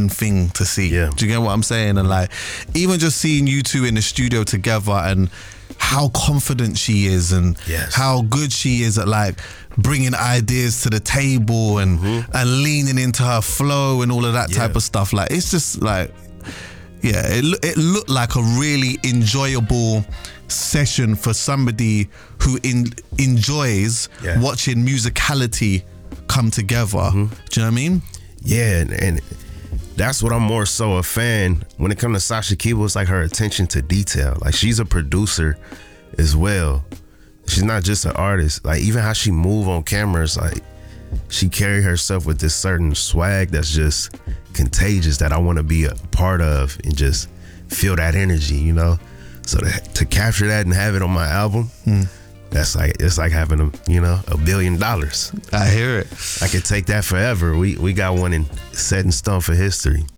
amazing thing to see. Yeah. Do you get what I'm saying? And like, even just seeing you two in the studio together and how confident she is and Yes. how good she is at like bringing ideas to the table and leaning into her flow and all of that type of stuff. Like, it's just like, yeah, it looked like a really enjoyable session for somebody who enjoys watching musicality come together. Do you know what I mean? Yeah, and that's what I'm more so a fan when it comes to Sasha Keeble. It's like her attention to detail. Like, she's a producer as well. She's not just an artist. Like, even how she move on cameras, like she carry herself with this certain swag that's just contagious that I want to be a part of and just feel that energy, you know? So to capture that and have it on my album, that's like, it's like having $1 billion. I hear it. I could take that forever. We got one set in stone for history.